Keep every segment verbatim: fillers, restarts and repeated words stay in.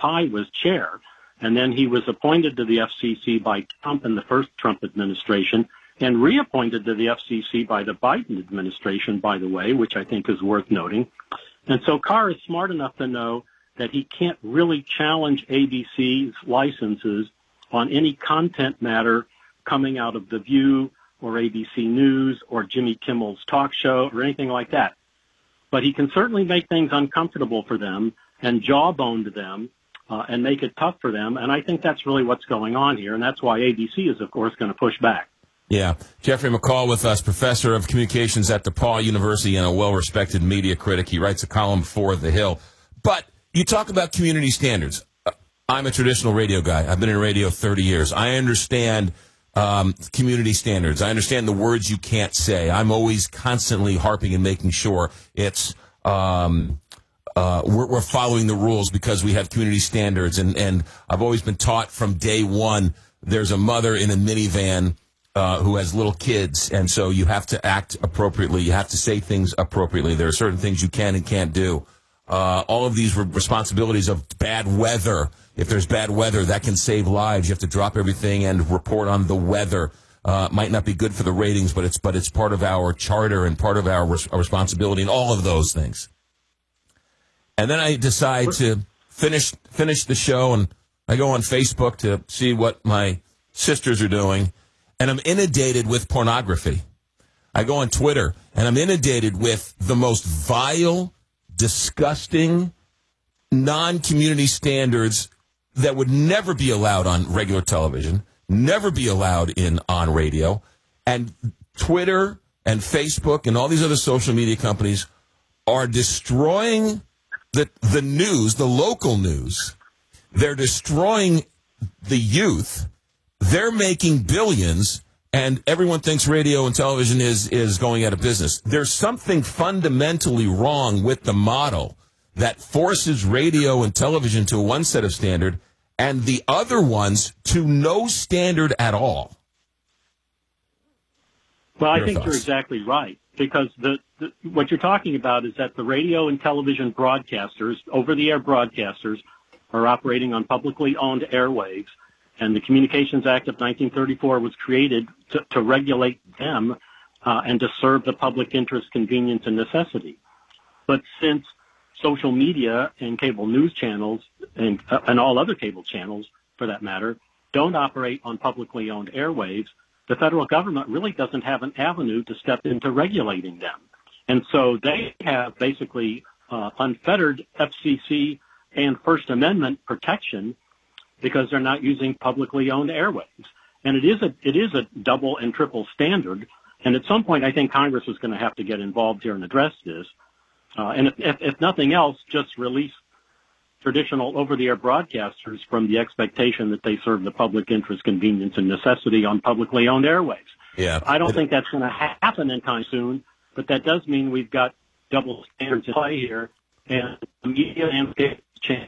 Pai was chair. And then he was appointed to the F C C by Trump in the first Trump administration and reappointed to the F C C by the Biden administration, by the way, which I think is worth noting. And so Carr is smart enough to know that he can't really challenge A B C's licenses on any content matter coming out of The View or A B C News or Jimmy Kimmel's talk show or anything like that. But he can certainly make things uncomfortable for them and jawbone to them uh, and make it tough for them. And I think that's really what's going on here. And that's why A B C is, of course, going to push back. Yeah. Jeffrey McCall with us, professor of communications at DePaul University and a well-respected media critic. He writes a column for The Hill. But you talk about community standards. I'm a traditional radio guy. I've been in radio thirty years. I understand um, community standards. I understand the words you can't say. I'm always constantly harping and making sure it's um, uh, we're, we're following the rules because we have community standards. And, and I've always been taught from day one, there's a mother in a minivan uh, who has little kids, and so you have to act appropriately. You have to say things appropriately. There are certain things you can and can't do. Uh, all of these re- responsibilities of bad weather. If there's bad weather, that can save lives. You have to drop everything and report on the weather. Uh, might not be good for the ratings, but it's but it's part of our charter and part of our, res- our responsibility and all of those things. And then I decide to finish finish the show, and I go on Facebook to see what my sisters are doing, and I'm inundated with pornography. I go on Twitter, and I'm inundated with the most vile, disgusting, non-community standards that would never be allowed on regular television, never be allowed in on radio. And Twitter and Facebook and all these other social media companies are destroying the the news, the local news. They're destroying the youth. They're making billions, and everyone thinks radio and television is, is going out of business. There's something fundamentally wrong with the model that forces radio and television to one set of standard and the other ones to no standard at all. Well, I Your think thoughts? you're exactly right, because the, the what you're talking about is that the radio and television broadcasters, over-the-air broadcasters, are operating on publicly owned airwaves, and the Communications Act of nineteen thirty-four was created to, to regulate them uh, and to serve the public interest, convenience, and necessity. But since social media and cable news channels and, uh, and all other cable channels, for that matter, don't operate on publicly owned airwaves, the federal government really doesn't have an avenue to step into regulating them. And so they have basically uh, unfettered F C C and First Amendment protection because they're not using publicly owned airwaves. And it is a it is a double and triple standard. And at some point, I think Congress is going to have to get involved here and address this. Uh, and if, if, if nothing else, just release traditional over-the-air broadcasters from the expectation that they serve the public interest, convenience, and necessity on publicly owned airwaves. Yeah, I don't think that's going to ha- happen anytime soon, but that does mean we've got double standards in play here, and the media landscape change.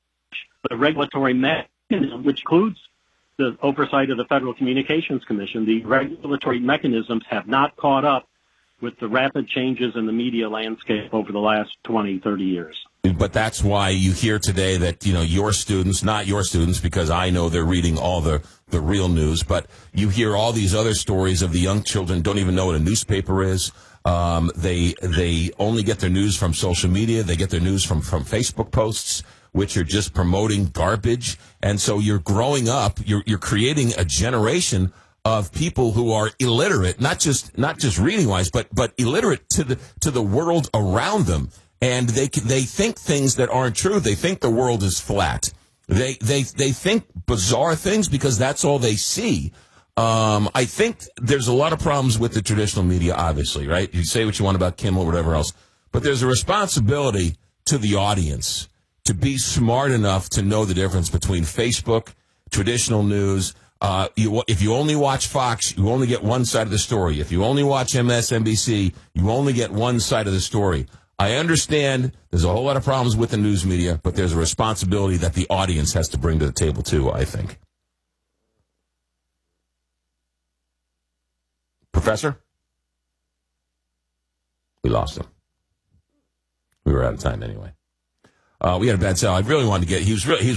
The regulatory mechanism, which includes the oversight of the Federal Communications Commission, the regulatory mechanisms have not caught up with the rapid changes in the media landscape over the last twenty, thirty years. But that's why you hear today that, you know, your students, not your students, because I know they're reading all the, the real news, but you hear all these other stories of the young children don't even know what a newspaper is. Um, they they only get their news from social media. They get their news from, from Facebook posts, which are just promoting garbage. And so you're growing up, you're you're creating a generation of people who are illiterate, not just not just reading wise, but but illiterate to the to the world around them, and they they think things that aren't true. They think the world is flat. They they they think bizarre things because that's all they see. Um, I think there's a lot of problems with the traditional media. Obviously, right? You say what you want about Kimmel or whatever else, but there's a responsibility to the audience to be smart enough to know the difference between Facebook, traditional news. Uh, you, if you only watch Fox, you only get one side of the story. If you only watch M S N B C, you only get one side of the story. I understand there's a whole lot of problems with the news media, but there's a responsibility that the audience has to bring to the table too, I think. Professor? We lost him. We were out of time anyway. Uh, we had a bad sell. I really wanted to get, he was really, he was